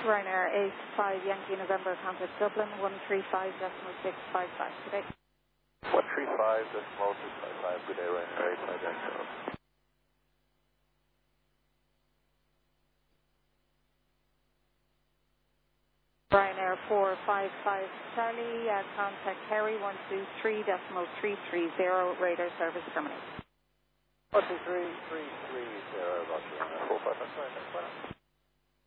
Ryanair 85 Yankee November, contact Dublin 135.655 today. 135.655, good day, Ryanair 85 Yankee November. Ryanair 455 Charlie, contact Harry 123.330, radar service terminated. 123.330, Roger, 455 Ryanair.